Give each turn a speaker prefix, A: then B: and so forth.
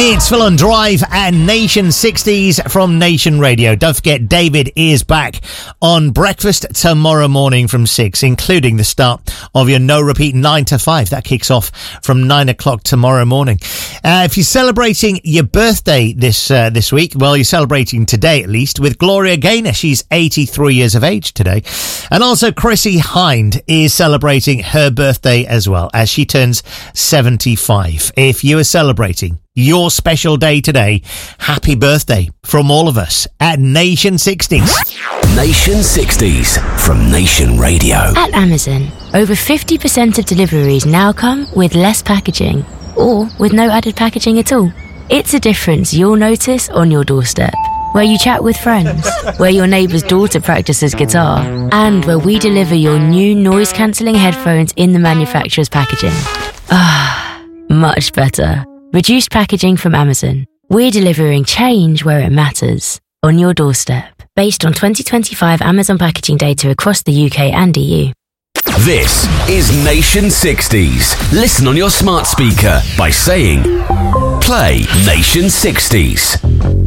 A: It's Phil on Drive and Nation 60s from Nation Radio. Don't forget, David is back on breakfast tomorrow morning from 6, including the start of your No Repeat 9 to 5. That kicks off from 9 o'clock tomorrow morning. If you're celebrating your birthday this week, well, you're celebrating today at least with Gloria Gaynor. She's 83 years of age today. And also Chrissy Hind is celebrating her birthday as well, as she turns 75. If you are celebrating your special day today, happy birthday from all of us at Nation 60s.
B: Nation 60s from Nation Radio.
C: At Amazon, over 50% of deliveries now come with less packaging or with no added packaging at all. It's a difference you'll notice on your doorstep, where you chat with friends, where your neighbour's daughter practices guitar, and where we deliver your new noise-cancelling headphones in the manufacturer's packaging. Ah, much better. Reduced packaging from Amazon. We're delivering change where it matters, on your doorstep, based on 2025 Amazon packaging data across the UK and EU.
B: This is Nation 60s. Listen on your smart speaker by saying, play Nation 60s.